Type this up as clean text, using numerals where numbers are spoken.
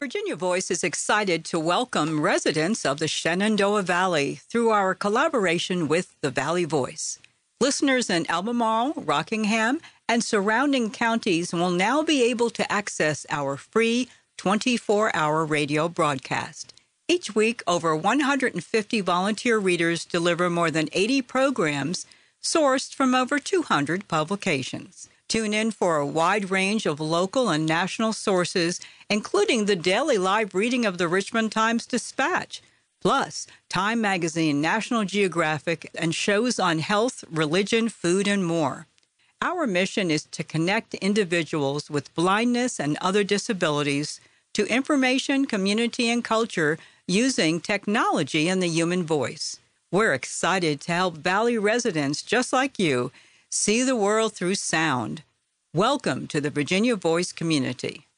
Virginia Voice is excited to welcome residents of the Shenandoah Valley through our collaboration with the Valley Voice. Listeners in Albemarle, Rockingham, and surrounding counties will now be able to access our free 24-hour radio broadcast. Each week, over 150 volunteer readers deliver more than 80 programs sourced from over 200 publications. Tune in for a wide range of local and national sources, including the daily live reading of the Richmond Times-Dispatch, plus Time Magazine, National Geographic, and shows on health, religion, food, and more. Our mission is to connect individuals with blindness and other disabilities to information, community, and culture using technology and the human voice. We're excited to help Valley residents just like you see the world through sound. Welcome to the Virginia Voice community.